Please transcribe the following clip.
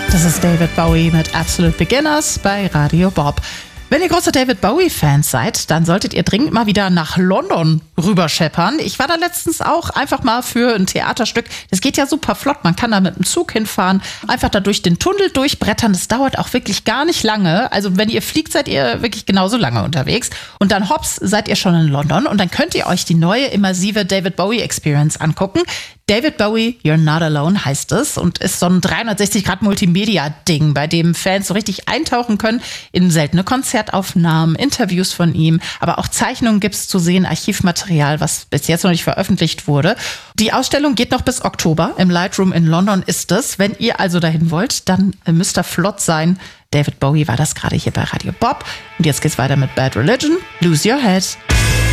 Das ist David Bowie mit Absolute Beginners bei Radio Bob. Wenn ihr große David Bowie-Fans seid, dann solltet ihr dringend mal wieder nach London rüberscheppern. Ich war da letztens auch einfach mal für ein Theaterstück. Das geht ja super flott. Man kann da mit dem Zug hinfahren, einfach da durch den Tunnel durchbrettern. Das dauert auch wirklich gar nicht lange. Also wenn ihr fliegt, seid ihr wirklich genauso lange unterwegs. Und dann hops, seid ihr schon in London. Und dann könnt ihr euch die neue immersive David Bowie-Experience angucken. David Bowie, You're Not Alone heißt es und ist so ein 360-Grad-Multimedia-Ding, bei dem Fans so richtig eintauchen können in seltene Konzertaufnahmen, Interviews von ihm, aber auch Zeichnungen gibt's zu sehen, Archivmaterial, was bis jetzt noch nicht veröffentlicht wurde. Die Ausstellung geht noch bis Oktober. Im Lightroom in London ist es. Wenn ihr also dahin wollt, dann müsst ihr flott sein. David Bowie war das gerade hier bei Radio Bob. Und jetzt geht's weiter mit Bad Religion, Lose Your Head.